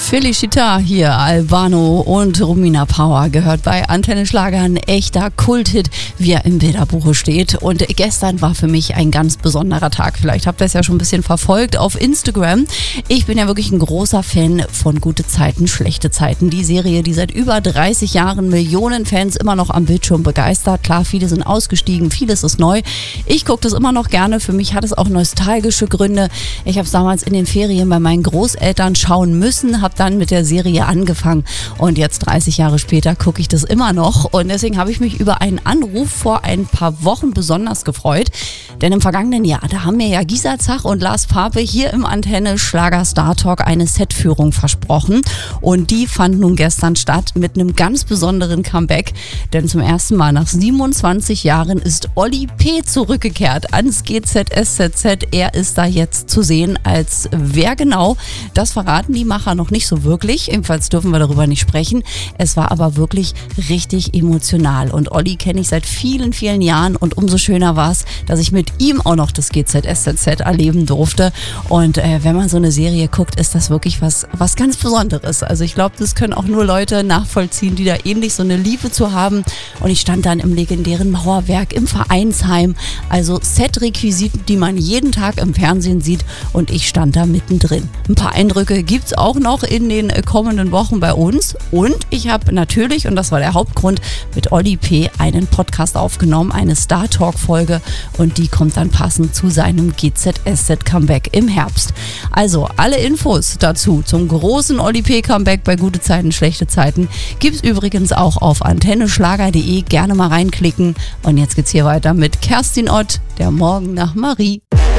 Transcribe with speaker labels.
Speaker 1: Felicita hier, Albano und Romina Power gehört bei Antenne Schlager, ein echter Kulthit, wie er im Bilderbuche steht. Und gestern war für mich ein ganz besonderer Tag. Vielleicht habt ihr es ja schon ein bisschen verfolgt auf Instagram. Ich bin ja wirklich ein großer Fan von Gute Zeiten, Schlechte Zeiten. Die Serie, die seit über 30 Jahren Millionen Fans immer noch am Bildschirm begeistert. Klar, viele sind ausgestiegen, vieles ist neu. Ich gucke das immer noch gerne. Für mich hat es auch nostalgische Gründe. Ich habe es damals in den Ferien bei meinen Großeltern schauen müssen, habe dann mit der Serie angefangen und jetzt 30 Jahre später gucke ich das immer noch und deswegen habe ich mich über einen Anruf vor ein paar Wochen besonders gefreut, denn im vergangenen Jahr, da haben mir ja Gisa Zach und Lars Pape hier im Antenne Schlager Star Talk eine Setführung versprochen und die fand nun gestern statt mit einem ganz besonderen Comeback, denn zum ersten Mal nach 27 Jahren ist Oli P. zurückgekehrt ans GZSZ. Er ist da jetzt zu sehen als wer genau, das verraten die Macher noch nicht so wirklich, ebenfalls dürfen wir darüber nicht sprechen. Es war aber wirklich richtig emotional und Olli kenne ich seit vielen, vielen Jahren und umso schöner war es, dass ich mit ihm auch noch das GZSZ erleben durfte und wenn man so eine Serie guckt, ist das wirklich was ganz Besonderes. Also ich glaube, das können auch nur Leute nachvollziehen, die da ähnlich so eine Liebe zu haben und ich stand dann im legendären Mauerwerk im Vereinsheim, also Set-Requisiten, die man jeden Tag im Fernsehen sieht und ich stand da mittendrin. Ein paar Eindrücke gibt's auch noch in den kommenden Wochen bei uns und ich habe natürlich, und das war der Hauptgrund, mit Oli P. einen Podcast aufgenommen, eine Star Talk Folge und die kommt dann passend zu seinem GZSZ Comeback im Herbst. Also alle Infos dazu zum großen Oli P. Comeback bei Gute Zeiten, Schlechte Zeiten gibt's übrigens auch auf antenneschlager.de, gerne mal reinklicken und jetzt geht's hier weiter mit Kerstin Ott, der Morgen nach Marie.